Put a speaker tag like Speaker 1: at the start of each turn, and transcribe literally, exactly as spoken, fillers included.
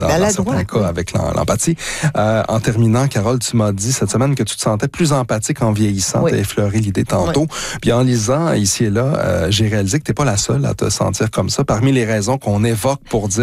Speaker 1: dans, dans certains cas, avec l'empathie. Euh, en terminant, Carole, tu m'as dit cette semaine que tu te sentais plus empathique en vieillissant.
Speaker 2: Oui.
Speaker 1: Tu as effleuré l'idée tantôt.
Speaker 2: Oui.
Speaker 1: Puis en lisant ici et là, euh, j'ai réalisé que tu n'es pas la seule à te sentir comme ça. Parmi les raisons qu'on évoque pour dire